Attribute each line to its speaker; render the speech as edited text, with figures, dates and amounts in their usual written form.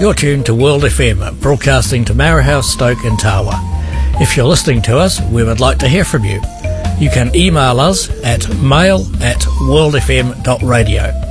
Speaker 1: You're tuned to World FM, broadcasting to Marahau, Stoke and Tawa. If you're listening to us, we would like to hear from you. You can email us at mail@worldfm.radio.